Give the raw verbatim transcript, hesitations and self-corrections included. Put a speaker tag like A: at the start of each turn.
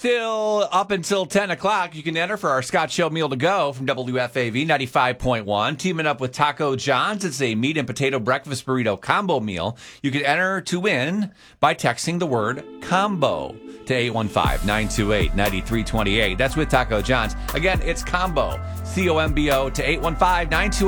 A: still up until ten o'clock. You can enter for our Scott Show Meal to Go from W F A V ninety-five point one. Teaming up with Taco John's. It's a meat and potato breakfast burrito combo meal. You can enter to win by texting the word combo to eight one five, nine two eight, nine three two eight. That's with Taco John's. Again, it's combo, C O M B O, to eight one five, nine two eight.